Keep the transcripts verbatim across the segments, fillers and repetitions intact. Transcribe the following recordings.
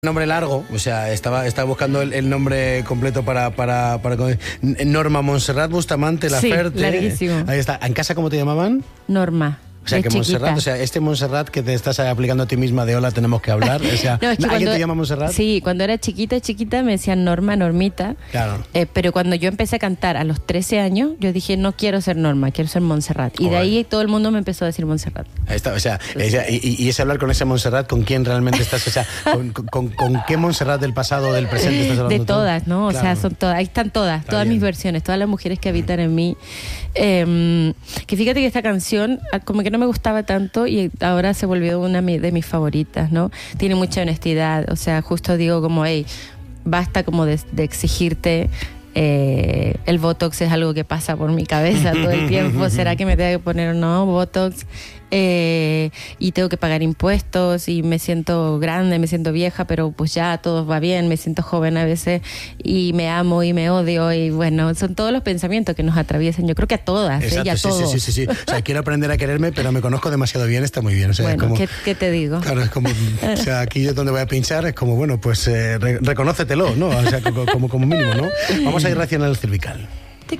Nombre largo, o sea, estaba, estaba buscando el, el nombre completo para, para, para Norma Montserrat Bustamante Laferte. Sí, larguísimo. Ahí está. ¿En casa cómo te llamaban? Norma. O sea, de que chiquita. Montserrat, o sea, este Montserrat que te estás aplicando a ti misma de hola, tenemos que hablar. O sea, No, es que ¿alguien cuando- te llama Montserrat? Sí, cuando era chiquita, chiquita me decían Norma, Normita. Claro. Eh, pero cuando yo empecé a cantar a los trece años, yo dije, no quiero ser Norma, quiero ser Montserrat. Y de Joder. ahí todo el mundo me empezó a decir Montserrat. Ahí está, o sea, ella- y, y es hablar con esa Montserrat, ¿con quién realmente estás? O sea, ¿con, con, con qué Montserrat del pasado o del presente estás hablando De tú? todas, ¿no? O Claro. sea, son todas, ahí están todas, Está todas bien. mis versiones, todas las mujeres que habitan en mí. Eh, que fíjate que esta canción, ah, como que no me gustaba tanto y ahora se volvió una mi- de mis favoritas, ¿no? Tiene mucha honestidad, o sea, justo digo como, hey, basta como de, de exigirte. Eh, el Botox es algo que pasa por mi cabeza todo el tiempo. ¿Será que me tengo que poner o no Botox? Eh, y tengo que pagar impuestos y me siento grande, me siento vieja, pero pues ya todo va bien, me siento joven a veces y me amo y me odio y bueno, son todos los pensamientos que nos atraviesan, yo creo que a todas, ¿eh? Exacto, Y a sí, sí, todos. sí, sí, sí. O sea, quiero aprender a quererme, pero me conozco demasiado bien, está muy bien. O sea, es Bueno, como... ¿qué, qué te digo? Claro, es como, o sea, aquí es donde voy a pinchar, es como, bueno, pues eh, re- reconócetelo, ¿no? O sea, como, como, como mínimo, ¿no? Vamos a ir racional al cervical. Te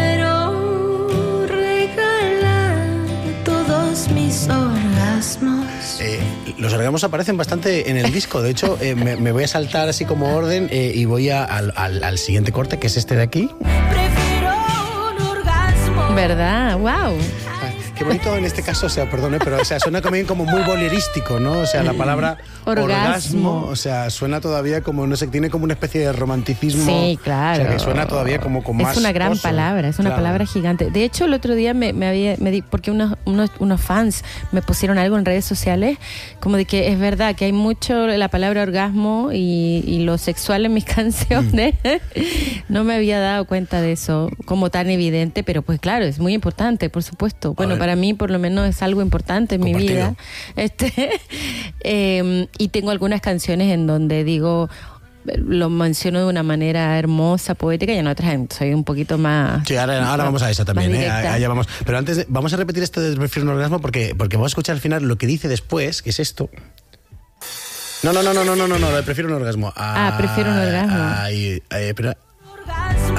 quiero regalar todos mis orgasmos. Eh, los orgasmos aparecen bastante en el disco, de hecho, eh, me, me voy a saltar así como orden eh, y voy a- al, al, al siguiente corte, que es este de aquí. Prefiero un orgasmo. ¿Verdad? ¡Wow! Ah, qué bonito en este caso, o sea, perdone, pero o sea, suena como, como muy bolerístico, ¿no? O sea, la palabra Orgasmo. orgasmo, o sea, suena todavía como, no sé, tiene como una especie de romanticismo. Sí, claro. O sea, que suena todavía como con más Es una gran oso. palabra, es una Claro. palabra gigante. De hecho, el otro día me, me había, me di, porque unos, unos, unos fans me pusieron algo en redes sociales, como de que es verdad que hay mucho la palabra orgasmo y, y lo sexual en mis canciones. No me había dado cuenta de eso como tan evidente, pero pues claro, es muy importante, por supuesto. Bueno, ver. para mí por lo menos es algo importante en mi Compartido. vida. Este, eh, y tengo algunas canciones en donde digo, lo menciono de una manera hermosa, poética, y en otras soy un poquito más... Sí, ahora, ahora vamos a eso también, más ¿eh? directa. Allá vamos. Pero antes, de- vamos a repetir esto de prefiero un orgasmo porque, porque vamos a escuchar al final lo que dice después, que es esto. No, no, no, no, no, no, no, no, prefiero un orgasmo. Ah, prefiero un orgasmo. Ay, ay, espera.